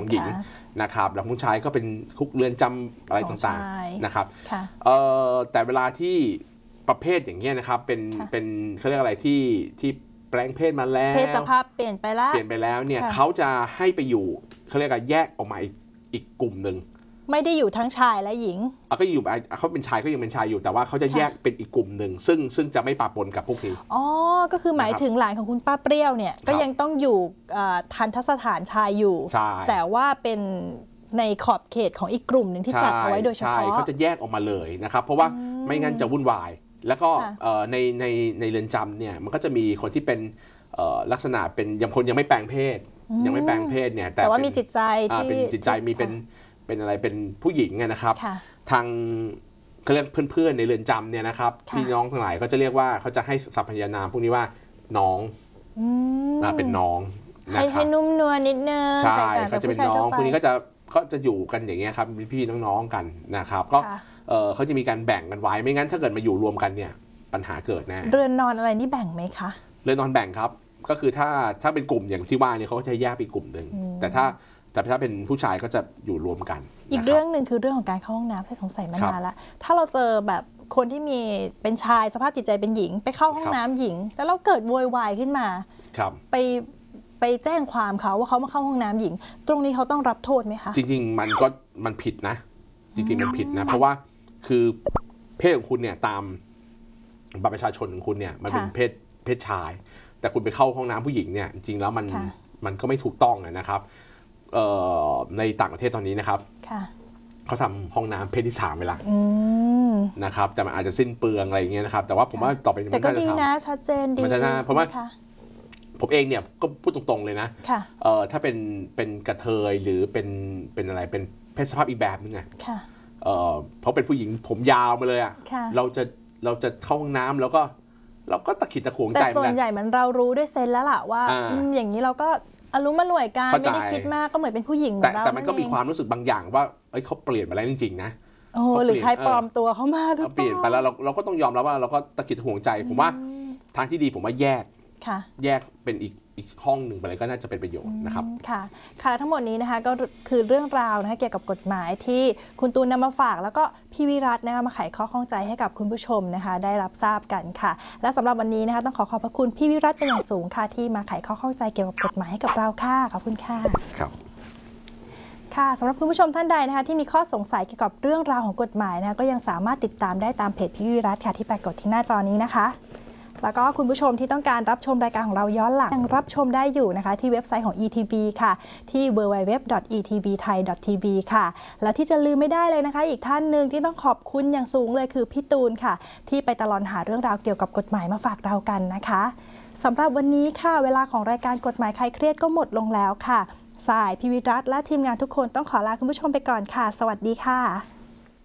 หญิงนะครับแล้วผู้ชายก็เป็นคุกเรือนจำอะไรต่างๆนะครับแต่เวลาที่ประเภทอย่างเงี้ยนะครับเป็นเขาเรียกอะไรที่แปลงเพศมาแล้วเพศสภาพเปลี่ยนไปแล้วเนี่ยเขาจะให้ไปอยู่เขาเรียกว่าแยกออกมาอีกกลุ่มหนึ่งไม่ได้อยู่ทั้งชายและหญิงก็อยู่เขาเป็นชายก็ยังเป็นชายอยู่แต่ว่าเขาจะแยกเป็นอีกกลุ่มหนึ่งซึ่งจะไม่ปะปนกับพวกนี้อ๋อก็คือหมายถึงหลานของคุณป้าเปรี้ยวเนี่ยก็ยังต้องอยู่ทัณฑสถานชายอยู่แต่ว่าเป็นในขอบเขตของอีกกลุ่มหนึ่งที่จัดเอาไว้โดยเฉพาะเขาจะแยกออกมาเลยนะครับเพราะว่าไม่งั้นจะวุ่นวายแล้วก็ในเรือนจำเนี่ยมันก็จะมีคนที่เป็นลักษณะเป็นคนยังไม่แปลงเพศเนี่ยแต่ว่ามีจิตใจที่เป็นจิตใจมีเป็นอะไรเป็นผู้หญิงนะครับทางเขาเรียกเพื่อนๆในเรือนจำเนี่ยนะครับพี่น้องทั้งหลายก็จะเรียกว่าเขาจะให้สรรพนามพวกนี้ว่าน้องเป็นน้องให้นุ่มนวลนิดนึงใช่เขาจะเป็นน้องพวกนี้ก็จะอยู่กันอย่างเงี้ยครับพี่น้องๆกันนะครับก็เขาจะมีการแบ่งกันไว้ไม่งั้นถ้าเกิดมาอยู่รวมกันเนี่ยปัญหาเกิดแน่เรือนนอนอะไรนี่แบ่งไหมคะเรือนนอนแบ่งครับก็คือถ้าเป็นกลุ่มอย่างที่ว่าเนี่ยเขาก็จะแยกเป็นกลุ่มหนึ่งแต่ถ้าเป็นผู้ชายก็จะอยู่รวมกันอีกเรื่องหนึ่งคือเรื่องของการเข้าห้องน้ำที่สงสัยมานานแล้วถ้าเราเจอแบบคนที่มีเป็นชายสภาพจิตใจเป็นหญิงไปเข้าห้องน้ำหญิงแล้วเราเกิดโวยวายขึ้นมาไปแจ้งความเขาว่าเขามาเข้าห้องน้ำหญิงตรงนี้เขาต้องรับโทษไหมคะจริงๆมันผิดนะจริงๆมันผิดนะเพราะว่าคือเพศของคุณเนี่ยตามบัตรประชาชนของคุณเนี่ยมันเป็นเพศชายแต่คุณไปเข้าห้องน้ำผู้หญิงเนี่ยจริงๆแล้วมันก็ไม่ถูกต้องนะครับในต่างประเทศตอนนี้นะครับเขาทำห้องน้ำเพศที่3ไปแล้วนะครับแต่มันอาจจะสิ้นเปลืองอะไรอย่างเงี้ยนะครับแต่ว่าผมว่าต่อไปแต่ก็ดีนะชัดเจนดีเพราะว่าผมเองเนี่ยก็พูดตรงๆเลยนะถ้าเป็นกระเทยหรือเป็นอะไรเป็นเพศสภาพอีกแบบนึงไงเพราะเป็นผู้หญิงผมยาวมาเลยอ่ะเราจะเข้าห้องน้ำแล้วก็เราก็ตะขิดตะขวงใจแต่ส่วนใหญ่มันเรารู้ด้วยเซนแล้วล่ะว่าอย่างนี้เราก็อารมณ์มาหน่วยการไม่ได้คิดมากก็เหมือนเป็นผู้หญิงแต่มันก็มีความรู้สึกบางอย่างว่าเขาเปลี่ยนไปแล้วจริงๆนะหรือใครปลอมตัวเข้ามาหรือเปลี่ยนไปแล้วเราก็ต้องยอมรับว่าเราก็ตะขิดตะขวงใจผมว่าทางที่ดีผมว่าแยกเป็นอีกห้องหนึ่งไปเลยก็น่าจะเป็นประโยชน์นะครับค่ะทั้งหมดนี้นะคะก็คือเรื่องราวนะคะเกี่ยวกับกฎหมายที่คุณตูนนำมาฝากแล้วก็พี่วิรัตน์นะคะมาไขข้อข้องใจให้กับคุณผู้ชมนะคะได้รับทราบกันค่ะและสำหรับวันนี้นะคะต้องขอบพระคุณพี่วิรัตน์เป็นอย่างสูงค่ะที่มาไขข้อข้องใจเกี่ยวกับกฎหมายให้กับเราค่ะขอบคุณค่ะค่ะสำหรับคุณผู้ชมท่านใดนะคะที่มีข้อสงสัยเกี่ยวกับเรื่องราวของกฎหมายนะคะก็ยังสามารถติดตามได้ตามเพจพี่วิรัตน์ค่ะที่ปรากฏที่หน้าจอนี้นะคะแล้วก็คุณผู้ชมที่ต้องการรับชมรายการของเราย้อนหลังยังรับชมได้อยู่นะคะที่เว็บไซต์ของ ETV ค่ะที่ www.etvthai.tv ค่ะแล้วที่จะลืมไม่ได้เลยนะคะอีกท่านหนึ่งที่ต้องขอบคุณอย่างสูงเลยคือพี่ตูนค่ะที่ไปตลอดหาเรื่องราวเกี่ยวกับกฎหมายมาฝากเรากันนะคะสำหรับวันนี้ค่ะเวลาของรายการกฎหมายคลายเครียดก็หมดลงแล้วค่ะสายพี่วิรัตน์และทีมงานทุกคนต้องขอลาคุณผู้ชมไปก่อนค่ะสวัสดีค่ะ